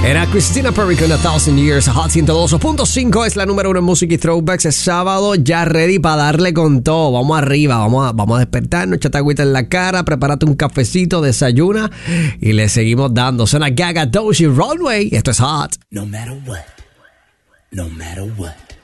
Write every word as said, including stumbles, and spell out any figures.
Era Christina Perri con A Thousand Years. Hot ciento dos punto cinco es la número uno en Music y Throwbacks. Es sábado, ya ready para darle con todo. Vamos arriba, vamos a, vamos a despertarnos, echate agüita en la cara, prepárate un cafecito, desayuna y le seguimos dando. Suena Gaga, Doechii, Runway. Esto es Hot. No matter what, no matter what.